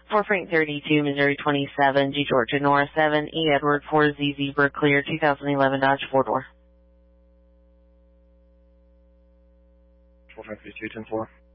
4 Frank 32, Missouri 27, G Georgia Nora 7, E Edward 4 Z Zebra clear, 2011 Dodge 4-door. 4 Frank 32, 10-4.